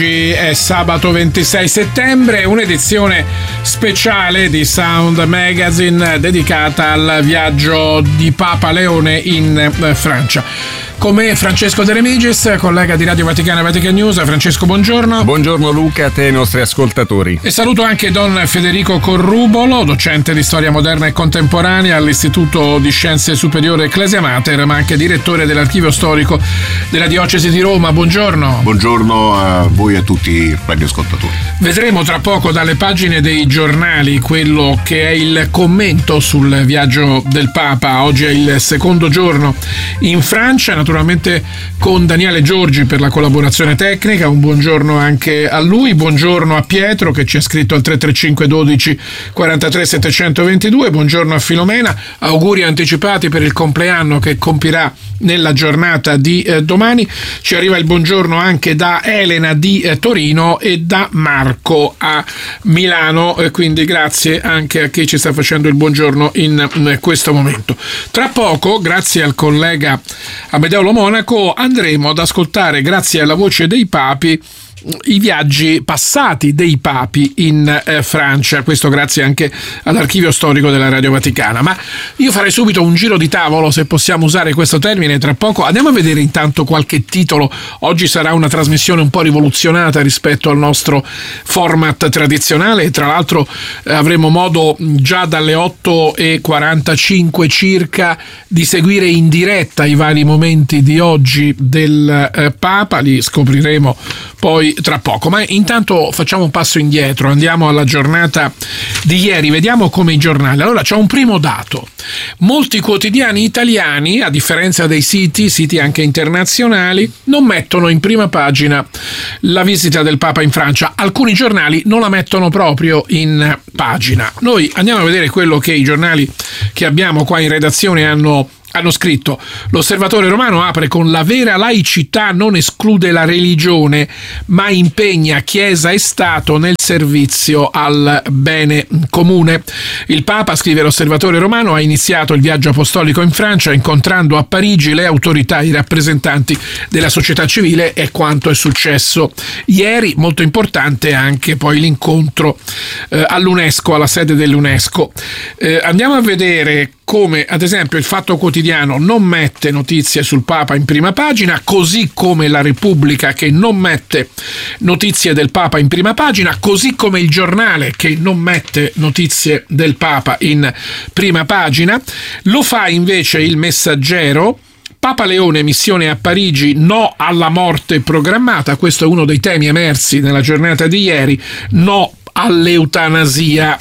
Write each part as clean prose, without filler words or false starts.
È sabato 26 settembre, un'edizione speciale di Sound Magazine dedicata al viaggio di Papa Leone in Francia. Con me Francesco De Remigis, collega di Radio Vaticana e Vatican News. Francesco, buongiorno. Buongiorno Luca, a te e ai nostri ascoltatori. E saluto anche Don Federico Corrubolo, docente di storia moderna e contemporanea all'Istituto di Scienze Superiori Ecclesia Mater, ma anche direttore dell'Archivio Storico della Diocesi di Roma. Buongiorno. Buongiorno a voi e a tutti i radioascoltatori. Vedremo tra poco dalle pagine dei giornali quello che è il commento sul viaggio del Papa. Oggi è il secondo giorno in Francia, naturalmente con Daniele Giorgi per la collaborazione tecnica. Un buongiorno anche a lui, buongiorno a Pietro che ci ha scritto al 335 12 43 722, buongiorno a Filomena, auguri anticipati per il compleanno che compirà nella giornata di domani. Ci arriva il buongiorno anche da Elena di Torino e da Marco a Milano, quindi grazie anche a chi ci sta facendo il buongiorno in questo momento. Tra poco, grazie al collega Amedeo Monaco, andremo ad ascoltare, grazie alla voce dei papi, i viaggi passati dei papi in Francia, questo grazie anche all'Archivio Storico della Radio Vaticana. Ma io farei subito un giro di tavolo, se possiamo usare questo termine, tra poco. Andiamo a vedere intanto qualche titolo. Oggi sarà una trasmissione un po' rivoluzionata rispetto al nostro format tradizionale, e tra l'altro avremo modo già dalle 8:45 circa di seguire in diretta i vari momenti di oggi del Papa, li scopriremo poi tra poco. Ma intanto facciamo un passo indietro, andiamo alla giornata di ieri, vediamo come i giornali. Allora, c'è un primo dato: molti quotidiani italiani, a differenza dei siti anche internazionali, non mettono in prima pagina la visita del Papa in Francia. Alcuni giornali non la mettono proprio in pagina. Noi andiamo a vedere quello che i giornali che abbiamo qua in redazione hanno scritto. L'Osservatore Romano apre con: la vera laicità non esclude la religione, ma impegna Chiesa e Stato nel servizio al bene comune. Il Papa, scrive l'Osservatore Romano, ha iniziato il viaggio apostolico in Francia incontrando a Parigi le autorità e i rappresentanti della società civile. E quanto è successo ieri, molto importante anche poi l'incontro all'UNESCO, alla sede dell'UNESCO. Andiamo a vedere come ad esempio il Fatto Quotidiano non mette notizie sul Papa in prima pagina, così come la Repubblica che non mette notizie del Papa in prima pagina, così come il Giornale che non mette notizie del Papa in prima pagina. Lo fa invece il Messaggero: Papa Leone, missione a Parigi, no alla morte programmata. Questo è uno dei temi emersi nella giornata di ieri, no all'eutanasia.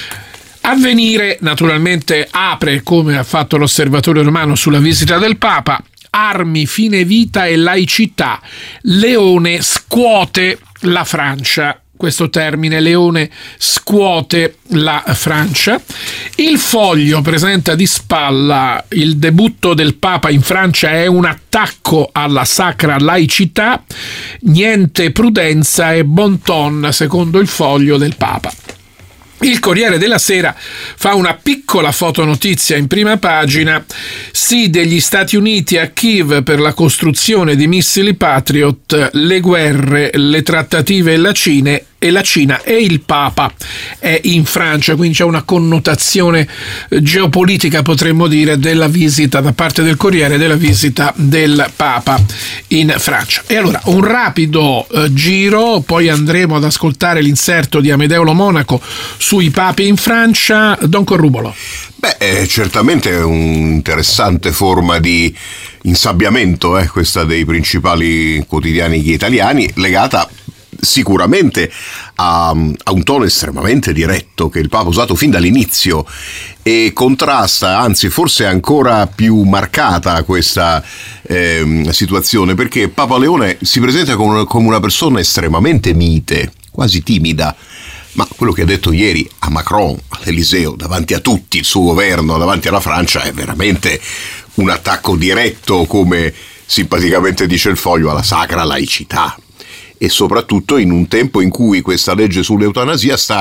Avvenire naturalmente apre, come ha fatto l'Osservatore Romano sulla visita del Papa: armi, fine vita e laicità. Leone scuote la Francia. Questo termine, Leone scuote la Francia. Il Foglio presenta di spalla: il debutto del Papa in Francia è un attacco alla sacra laicità, niente prudenza e bon ton, secondo il Foglio del Papa. Il Corriere della Sera fa una piccola fotonotizia in prima pagina: sì degli Stati Uniti a Kiev per la costruzione di missili Patriot, le guerre, le trattative e la Cina e il Papa è in Francia. Quindi c'è una connotazione geopolitica, potremmo dire, della visita da parte del Corriere, della visita del Papa in Francia. E allora un rapido giro, poi andremo ad ascoltare l'inserto di Amedeo Monaco sui papi in Francia. Don Corrubolo. Certamente è un'interessante forma di insabbiamento, questa dei principali quotidiani italiani, legata sicuramente a un tono estremamente diretto che il Papa ha usato fin dall'inizio, e contrasta, anzi forse è ancora più marcata questa situazione, perché Papa Leone si presenta come una persona estremamente mite, quasi timida. Ma quello che ha detto ieri a Macron, all'Eliseo, davanti a tutti, il suo governo, davanti alla Francia, è veramente un attacco diretto, come simpaticamente dice il Foglio, alla sacra laicità. E soprattutto in un tempo in cui questa legge sull'eutanasia sta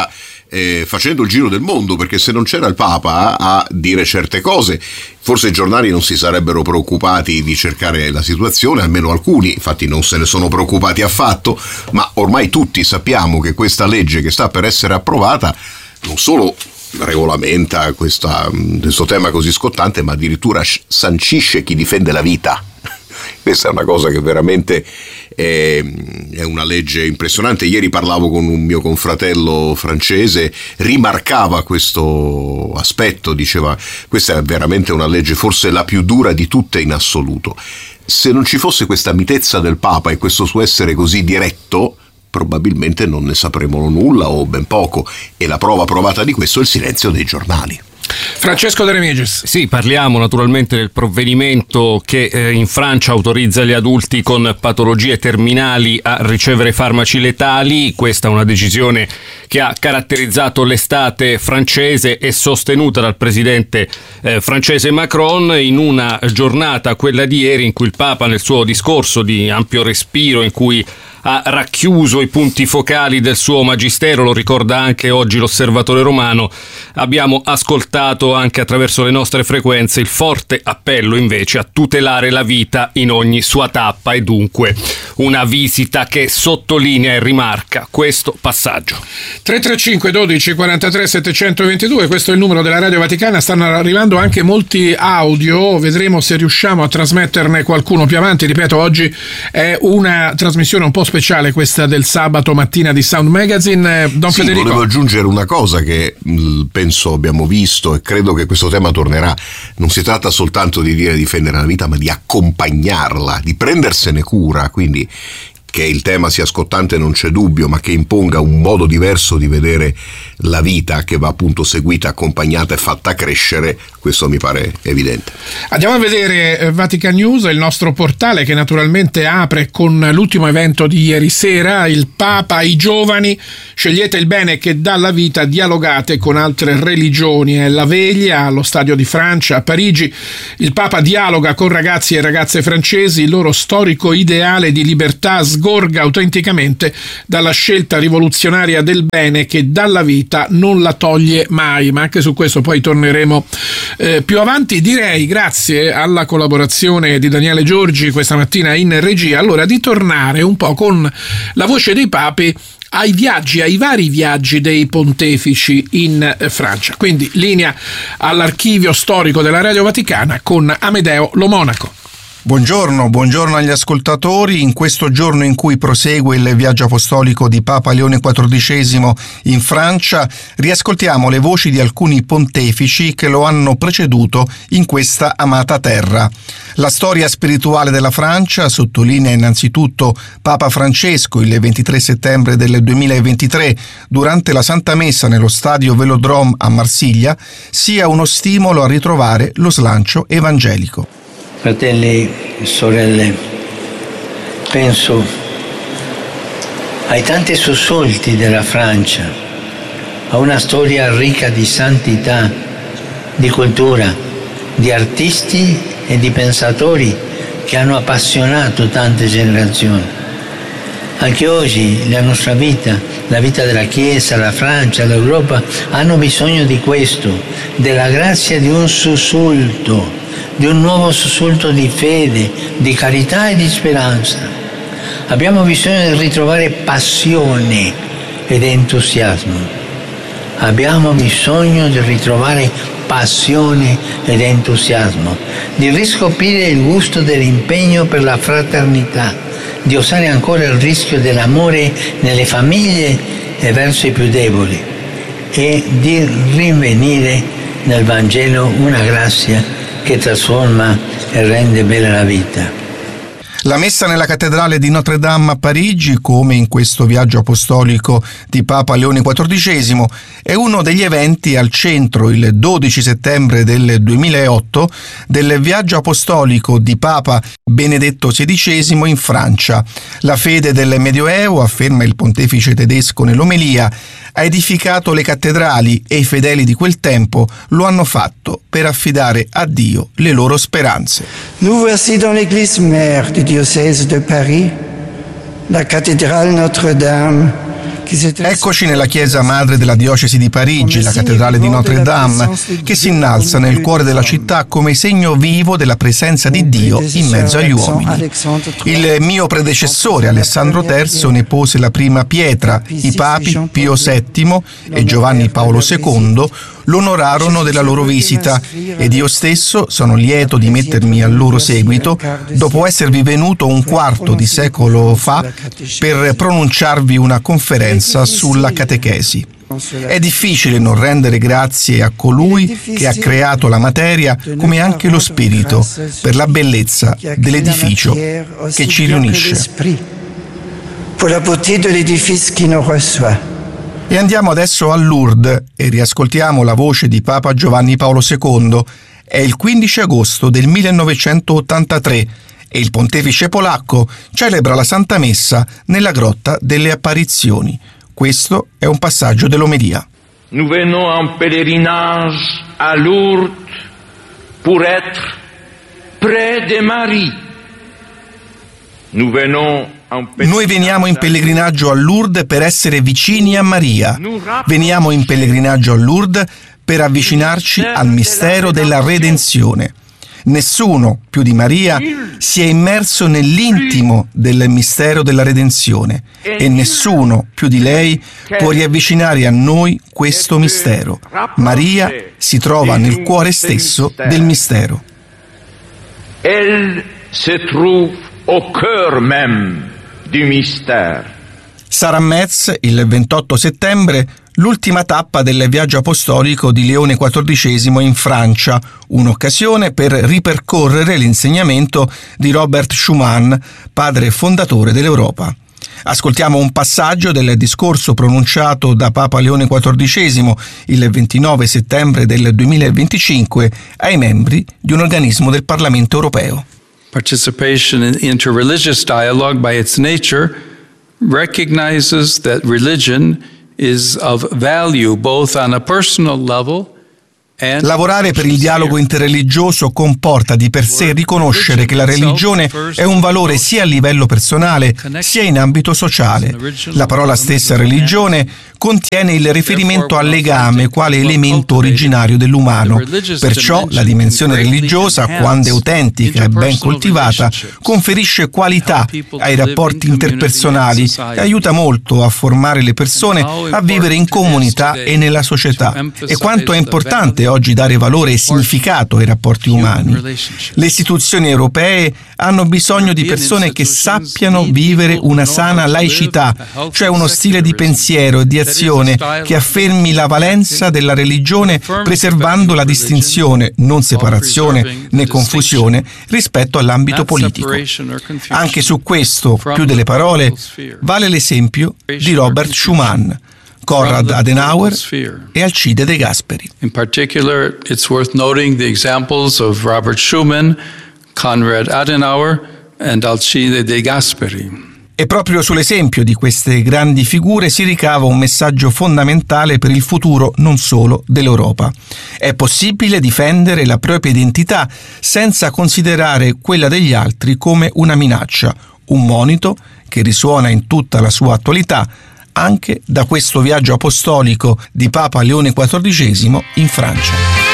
facendo il giro del mondo, perché se non c'era il Papa a dire certe cose, forse i giornali non si sarebbero preoccupati di cercare la situazione, almeno alcuni, infatti non se ne sono preoccupati affatto, ma ormai tutti sappiamo che questa legge che sta per essere approvata non solo regolamenta questo tema così scottante, ma addirittura sancisce chi difende la vita. Questa è una cosa che veramente è una legge impressionante. Ieri parlavo con un mio confratello francese, rimarcava questo aspetto, diceva questa è veramente una legge, forse la più dura di tutte in assoluto. Se non ci fosse questa mitezza del Papa e questo suo essere così diretto, probabilmente non ne sapremo nulla o ben poco, e la prova provata di questo è il silenzio dei giornali. Francesco De Remigis. Sì, parliamo naturalmente del provvedimento che in Francia autorizza gli adulti con patologie terminali a ricevere farmaci letali. Questa è una decisione che ha caratterizzato l'estate francese e sostenuta dal presidente francese Macron in una giornata, quella di ieri, in cui il Papa, nel suo discorso di ampio respiro, in cui ha racchiuso i punti focali del suo magistero, lo ricorda anche oggi l'Osservatore Romano, abbiamo ascoltato anche attraverso le nostre frequenze il forte appello invece a tutelare la vita in ogni sua tappa, e dunque una visita che sottolinea e rimarca questo passaggio. 335 12 43 722, questo è il numero della Radio Vaticana. Stanno arrivando anche molti audio, vedremo se riusciamo a trasmetterne qualcuno più avanti. Ripeto, oggi è una trasmissione un po' speciale questa del sabato mattina di Sound Magazine. Don Federico. Volevo aggiungere una cosa che penso abbiamo visto e credo che questo tema tornerà. Non si tratta soltanto di dire difendere la vita, ma di accompagnarla, di prendersene cura, quindi che il tema sia scottante non c'è dubbio, ma che imponga un modo diverso di vedere la vita, che va appunto seguita, accompagnata e fatta crescere, questo mi pare evidente. Andiamo a vedere Vatican News, il nostro portale che naturalmente apre con l'ultimo evento di ieri sera. Il Papa ai giovani: scegliete il bene che dà la vita, dialogate con altre religioni. È la veglia allo Stadio di Francia a Parigi. Il Papa dialoga con ragazzi e ragazze francesi, il loro storico ideale di libertà sgorga autenticamente dalla scelta rivoluzionaria del bene che dalla vita non la toglie mai, ma anche su questo poi torneremo più avanti. Direi, grazie alla collaborazione di Daniele Giorgi questa mattina in regia, allora di tornare un po' con la voce dei papi ai vari viaggi dei pontefici in Francia. Quindi linea all'archivio storico della Radio Vaticana con Amedeo Lo Monaco. Buongiorno agli ascoltatori. In questo giorno in cui prosegue il viaggio apostolico di Papa Leone XIV in Francia, riascoltiamo le voci di alcuni pontefici che lo hanno preceduto in questa amata terra. La storia spirituale della Francia sottolinea innanzitutto Papa Francesco il 23 settembre del 2023 durante la Santa Messa nello stadio Velodrome a Marsiglia sia uno stimolo a ritrovare lo slancio evangelico. Fratelli e sorelle, penso ai tanti sussulti della Francia, a una storia ricca di santità, di cultura, di artisti e di pensatori che hanno appassionato tante generazioni. Anche oggi la nostra vita, la vita della Chiesa, la Francia, l'Europa hanno bisogno di questo, della grazia di un sussulto, di un nuovo sussulto di fede, di carità e di speranza. Abbiamo bisogno di ritrovare passione ed entusiasmo. Abbiamo bisogno di ritrovare passione ed entusiasmo, di riscoprire il gusto dell'impegno per la fraternità, di osare ancora il rischio dell'amore nelle famiglie e verso i più deboli, e di rinvenire nel Vangelo una grazia che trasforma e rende bella la vita. La messa nella cattedrale di Notre Dame a Parigi, come in questo viaggio apostolico di Papa Leone XIV, è uno degli eventi al centro, il 12 settembre del 2008, del viaggio apostolico di Papa Benedetto XVI in Francia. La fede del Medioevo, afferma il pontefice tedesco nell'omelia, ha edificato le cattedrali e i fedeli di quel tempo lo hanno fatto per affidare a Dio le loro speranze. Nous voici dans l'église mère du diocèse de Paris, la cathédrale Notre-Dame, Eccoci nella chiesa madre della diocesi di Parigi, la cattedrale di Notre Dame, che si innalza nel cuore della città come segno vivo della presenza di Dio in mezzo agli uomini. Il mio predecessore Alessandro III ne pose la prima pietra. I papi Pio VII e Giovanni Paolo II lo onorarono della loro visita ed io stesso sono lieto di mettermi al loro seguito dopo esservi venuto un quarto di secolo fa per pronunciarvi una conferenza sulla catechesi. È difficile non rendere grazie a colui che ha creato la materia come anche lo spirito per la bellezza dell'edificio che ci riunisce. E andiamo adesso a Lourdes e riascoltiamo la voce di Papa Giovanni Paolo II. È il 15 agosto del 1983 e il pontefice polacco celebra la Santa Messa nella Grotta delle Apparizioni. Questo è un passaggio dell'omelia. Nous venons en pèlerinage à Lourdes pour être près de Marie. Noi veniamo in pellegrinaggio a Lourdes per essere vicini a Maria. Veniamo in pellegrinaggio a Lourdes per avvicinarci al mistero della redenzione. Nessuno più di Maria si è immerso nell'intimo del mistero della redenzione e nessuno più di lei può riavvicinare a noi questo mistero. Maria si trova nel cuore stesso del mistero. Elle se trouve au cœur même du mystère. Sarà a Metz il 28 settembre l'ultima tappa del viaggio apostolico di Leone XIV in Francia, un'occasione per ripercorrere l'insegnamento di Robert Schuman, padre fondatore dell'Europa. Ascoltiamo un passaggio del discorso pronunciato da Papa Leone XIV il 29 settembre del 2025 ai membri di un organismo del Parlamento europeo. Participation in interreligious dialogue by its nature recognizes that religion is of value both on a personal level. Lavorare per il dialogo interreligioso comporta di per sé riconoscere che la religione è un valore sia a livello personale sia in ambito sociale. La parola stessa religione contiene il riferimento al legame quale elemento originario dell'umano. Perciò la dimensione religiosa, quando è autentica e ben coltivata, conferisce qualità ai rapporti interpersonali e aiuta molto a formare le persone a vivere in comunità e nella società. E quanto è importante oggi dare valore e significato ai rapporti umani. Le istituzioni europee hanno bisogno di persone che sappiano vivere una sana laicità, cioè uno stile di pensiero e di azione che affermi la valenza della religione preservando la distinzione, non separazione né confusione rispetto all'ambito politico. Anche su questo, più delle parole, vale l'esempio di Robert Schuman, Konrad Adenauer e Alcide De Gasperi. In particular, it's worth noting the examples of Robert Schuman, Konrad Adenauer and Alcide De Gasperi. E proprio sull'esempio di queste grandi figure si ricava un messaggio fondamentale per il futuro non solo dell'Europa. È possibile difendere la propria identità senza considerare quella degli altri come una minaccia, un monito che risuona in tutta la sua attualità anche da questo viaggio apostolico di Papa Leone XIV in Francia.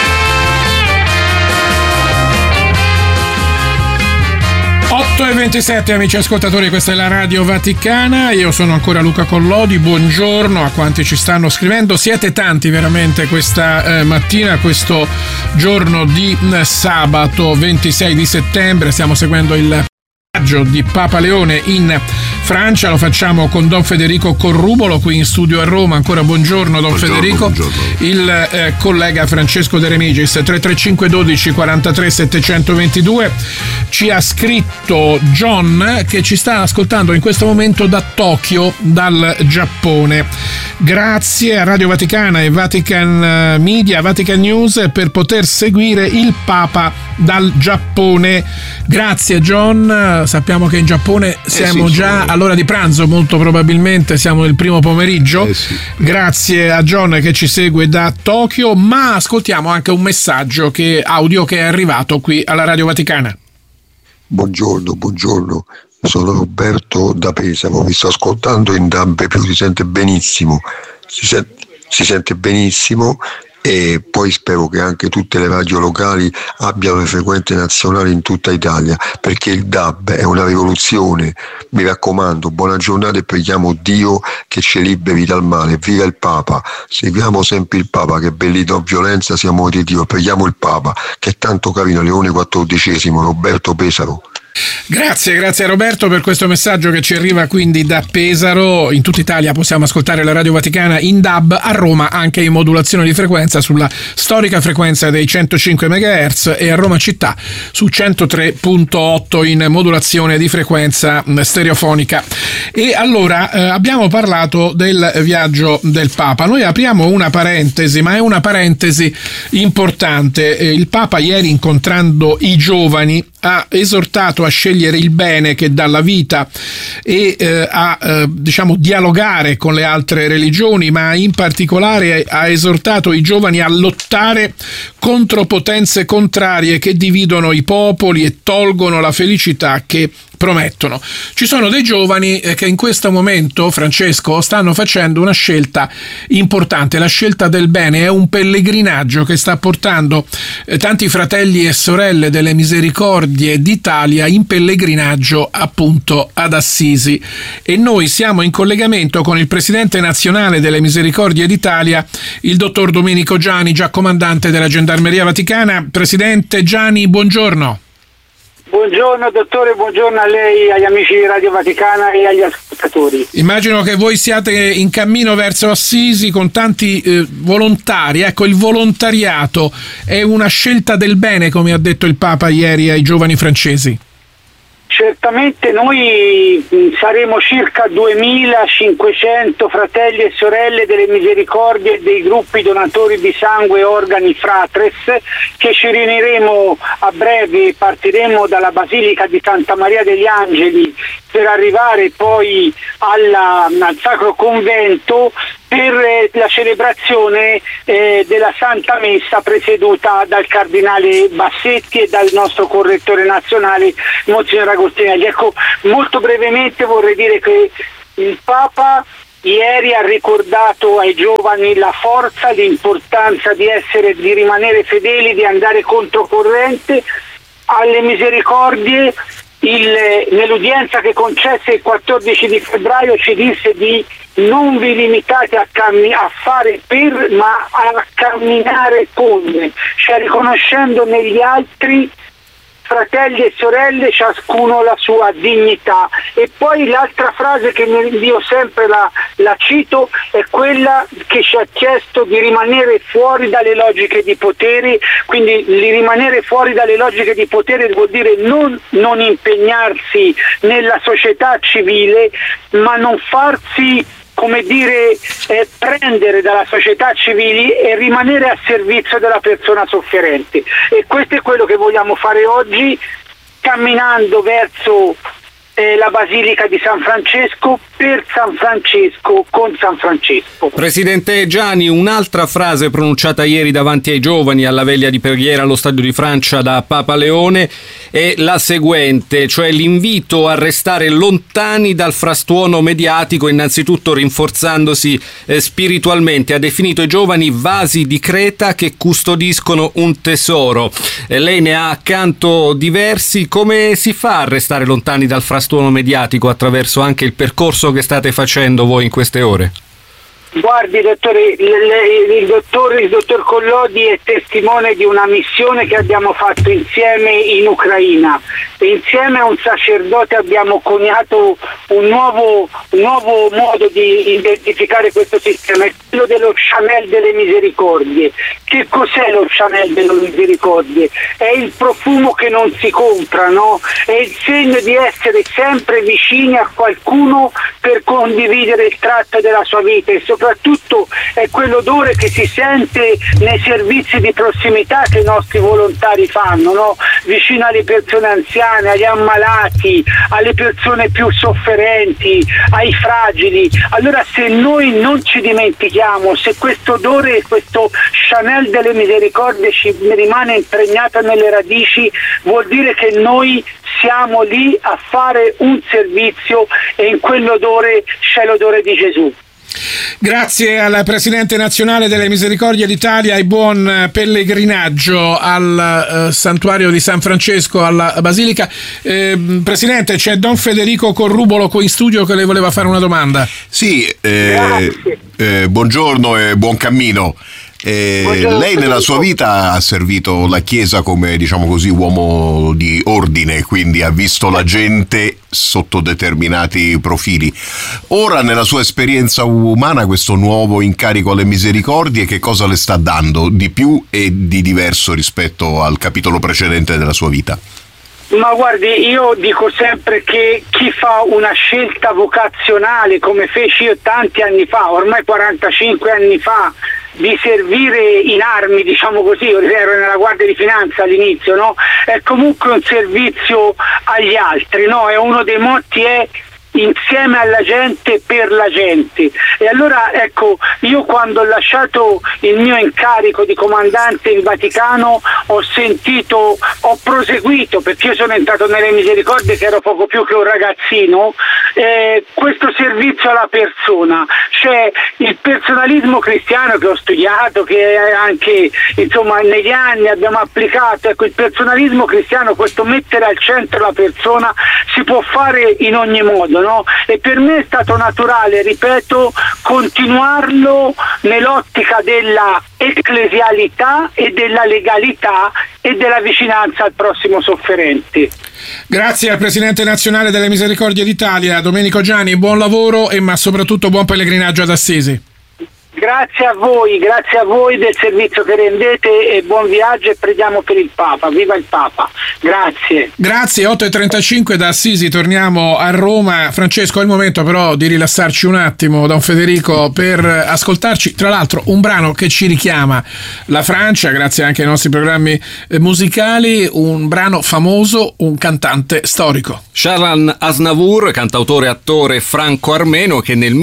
E 27 amici ascoltatori, questa è la Radio Vaticana, io sono ancora Luca Collodi, buongiorno a quanti ci stanno scrivendo, siete tanti veramente questa mattina, questo giorno di sabato 26 di settembre, stiamo seguendo il viaggio di Papa Leone in Francia, lo facciamo con Don Federico Corrubolo qui in studio a Roma. Ancora buongiorno Don Federico. Buongiorno. Il collega Francesco De Remigis 335 12 43 722 ci ha scritto John che ci sta ascoltando in questo momento da Tokyo, dal Giappone. Grazie a Radio Vaticana e Vatican Media, Vatican News per poter seguire il Papa dal Giappone. Grazie John, sappiamo che in Giappone siamo già all'ora di pranzo, molto probabilmente siamo nel primo pomeriggio. Grazie a John che ci segue da Tokyo, ma ascoltiamo anche un messaggio audio che è arrivato qui alla Radio Vaticana. Buongiorno, Sono Roberto da Pesaro, vi sto ascoltando in DAB+, si sente benissimo, si sente benissimo, e poi spero che anche tutte le radio locali abbiano le frequenze nazionali in tutta Italia, perché il DAB è una rivoluzione. Mi raccomando, buona giornata e preghiamo Dio che ci liberi dal male. Viva il Papa, seguiamo sempre il Papa che bellito a violenza sia amore di Dio, preghiamo il Papa che è tanto carino. Leone XIV, Roberto Pesaro. Grazie Roberto per questo messaggio che ci arriva quindi da Pesaro. In tutta Italia possiamo ascoltare la Radio Vaticana in DAB, a Roma anche in modulazione di frequenza sulla storica frequenza dei 105 MHz e a Roma città su 103.8 in modulazione di frequenza stereofonica. E allora abbiamo parlato del viaggio del Papa. Noi apriamo una parentesi, ma è una parentesi importante. Il Papa ieri, incontrando i giovani, ha esortato a scegliere il bene che dà la vita e a dialogare con le altre religioni, ma in particolare ha esortato i giovani a lottare contro potenze contrarie che dividono i popoli e tolgono la felicità che promettono. Ci sono dei giovani che in questo momento, Francesco, stanno facendo una scelta importante, la scelta del bene. È un pellegrinaggio che sta portando tanti fratelli e sorelle delle Misericordie d'Italia in pellegrinaggio appunto ad Assisi, e noi siamo in collegamento con il presidente nazionale delle Misericordie d'Italia, il dottor Domenico Giani, già comandante della Gendarmeria Vaticana. Presidente Giani, buongiorno. Buongiorno dottore, buongiorno a lei, agli amici di Radio Vaticana e agli ascoltatori. Immagino che voi siate in cammino verso Assisi con tanti volontari. Ecco, il volontariato è una scelta del bene, come ha detto il Papa ieri ai giovani francesi. Certamente noi saremo circa 2500 fratelli e sorelle delle Misericordie e dei gruppi donatori di sangue e organi Fratres, che ci riuniremo a breve e partiremo dalla Basilica di Santa Maria degli Angeli per arrivare poi al Sacro Convento per la celebrazione della Santa Messa presieduta dal Cardinale Bassetti e dal nostro correttore nazionale Monsignor Agostinelli. Ecco, molto brevemente vorrei dire che il Papa ieri ha ricordato ai giovani la forza, l'importanza di rimanere fedeli, di andare controcorrente. Alle Misericordie nell'udienza che concesse il 14 di febbraio ci disse di non vi limitate a fare per, ma a camminare con, cioè riconoscendo negli altri fratelli e sorelle ciascuno la sua dignità. E poi l'altra frase che io sempre la cito è quella che ci ha chiesto di rimanere fuori dalle logiche di potere. Quindi rimanere fuori dalle logiche di potere vuol dire non impegnarsi nella società civile, ma non farsi prendere dalla società civile e rimanere a servizio della persona sofferente. E questo è quello che vogliamo fare oggi, camminando verso la Basilica di San Francesco, per San Francesco, con San Francesco. Presidente Giani, un'altra frase pronunciata ieri davanti ai giovani alla veglia di preghiera allo Stadio di Francia da Papa Leone è la seguente, cioè l'invito a restare lontani dal frastuono mediatico, innanzitutto rinforzandosi spiritualmente. Ha definito i giovani vasi di Creta che custodiscono un tesoro. Lei ne ha accanto diversi. Come si fa a restare lontani dal frastuono mediatico attraverso anche il percorso che state facendo voi in queste ore? Guardi dottore, il dottor Collodi è testimone di una missione che abbiamo fatto insieme in Ucraina, e insieme a un sacerdote abbiamo coniato un nuovo modo di identificare questo sistema, è quello dello Chanel delle Misericordie. Che cos'è lo Chanel delle Misericordie? È il profumo che non si compra, no? È il segno di essere sempre vicini a qualcuno per condividere il tratto della sua vita, e soprattutto è quell'odore che si sente nei servizi di prossimità che i nostri volontari fanno, no? Vicino alle persone anziane, agli ammalati, alle persone più sofferenti, ai fragili. Allora, se noi non ci dimentichiamo, se questo odore, questo Chanel delle Misericordie ci rimane impregnato nelle radici, vuol dire che noi siamo lì a fare un servizio e in quell'odore c'è l'odore di Gesù. Grazie al Presidente Nazionale delle Misericordie d'Italia e buon pellegrinaggio al Santuario di San Francesco, alla Basilica. Presidente, c'è Don Federico Corrubolo qui in studio che le voleva fare una domanda. Sì, buongiorno e buon cammino. Lei nella sua vita ha servito la Chiesa come, diciamo così, uomo di ordine, quindi ha visto la gente sotto determinati profili. Ora, nella sua esperienza umana, questo nuovo incarico alle misericordie che cosa le sta dando di più e di diverso rispetto al capitolo precedente della sua vita? Ma guardi, io dico sempre che chi fa una scelta vocazionale, come feci io tanti anni fa, ormai 45 anni fa, di servire in armi, diciamo così, io ero nella Guardia di Finanza all'inizio, no? È comunque un servizio agli altri, no? E uno dei motti è insieme alla gente, per la gente. E allora ecco, io quando ho lasciato il mio incarico di comandante in Vaticano ho proseguito, perché io sono entrato nelle misericordie che ero poco più che un ragazzino, questo servizio alla persona, cioè il personalismo cristiano che ho studiato, che anche insomma negli anni abbiamo applicato. Ecco, il personalismo cristiano, questo mettere al centro la persona, si può fare in ogni modo, no? E per me è stato naturale, ripeto, continuarlo nell'ottica della ecclesialità e della legalità e della vicinanza al prossimo sofferente. Grazie al Presidente Nazionale delle Misericordie d'Italia, Domenico Gianni, buon lavoro ma soprattutto buon pellegrinaggio ad Assisi. Grazie a voi del servizio che rendete e buon viaggio, e preghiamo per il Papa. Viva il Papa. Grazie, 8:35 da Assisi, torniamo a Roma. Francesco, è il momento però di rilassarci un attimo, Don Federico, per ascoltarci tra l'altro un brano che ci richiama la Francia, grazie anche ai nostri programmi musicali, un brano famoso, un cantante storico. Charles Aznavour, cantautore e attore franco-armeno, che nel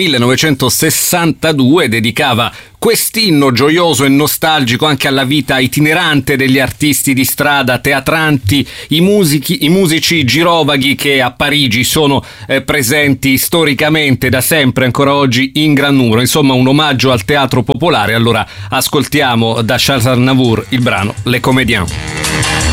1962 dedicava quest'inno gioioso e nostalgico anche alla vita itinerante degli artisti di strada, teatranti, i musici girovaghi che a Parigi sono presenti storicamente da sempre, ancora oggi in gran numero. Insomma, un omaggio al teatro popolare. Allora ascoltiamo da Charles Aznavour il brano Les Comédiens.